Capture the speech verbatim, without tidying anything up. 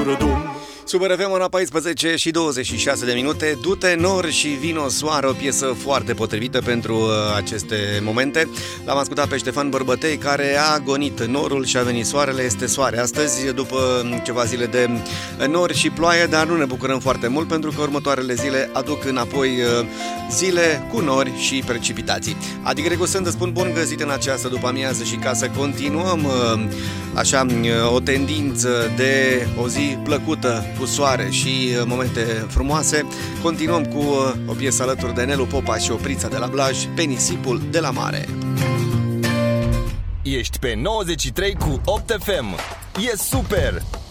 durudum. Super F M, ora paisprezece și douăzeci și șase de minute. Du-te nor și vino soare, o piesă foarte potrivită pentru uh, aceste momente. L-am ascultat pe Ștefan Bărbătei, care a agonit norul și a venit soarele. Este soare astăzi, după ceva zile de nori și ploaie, dar nu ne bucurăm foarte mult, pentru că următoarele zile aduc înapoi uh, zile cu nori și precipitații. Adică Gregu Sândă spun bun găsit în această după-amiază și ca să continuăm uh, așa uh, o tendință de o zi plăcută cu soare și momente frumoase, continuăm cu o piesă alături de Nelu Popa și Oprița de la Blaj, Pe nisipul de la mare. Ești pe nouăzeci și trei cu opt F M. E super!